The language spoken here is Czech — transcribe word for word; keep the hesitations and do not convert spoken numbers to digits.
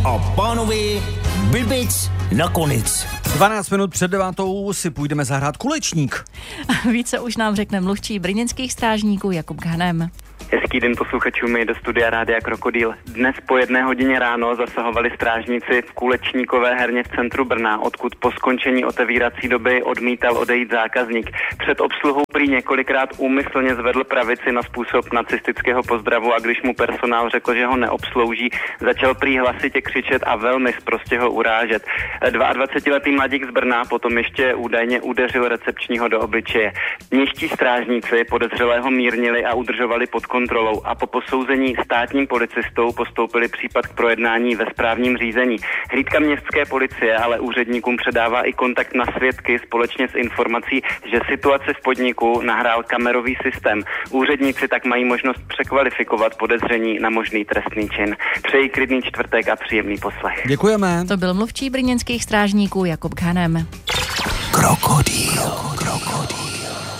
a pánovi, blbic nakonec. dvanáct minut před devátou si půjdeme zahrát kulečník. Více už nám řekne mluvčí brněnských strážníků Jakub Ghanem. Hezký den posluchačům, do studia Rádia Krokodýl. Dnes po jedné hodině ráno zasahovali strážníci v Kulečníkové herně v centru Brna, odkud po skončení otevírací doby odmítal odejít zákazník. Před obsluhou prý několikrát úmyslně zvedl pravici na způsob nacistického pozdravu a když mu personál řekl, že ho neobslouží, začal prý hlasitě křičet a velmi sprostě ho urážet. dvacetiletý mladík z Brna potom ještě údajně udeřil recepčního do obličeje. Městští strážníci podezřelého mírnili a udržovali pod kontrolou a po posouzení státním policistou postoupili případ k projednání ve správním řízení. Hlídka městské policie ale úředníkům předává i kontakt na svědky společně s informací, že situaci v podniku nahrál kamerový systém. Úředníci tak mají možnost překvalifikovat podezření na možný trestný čin. Přeji klidný čtvrtek a příjemný poslech. Děkujeme. To byl mluvčí brněnských strážníků Jakub Ghanem. Krokodýl, krokodýl.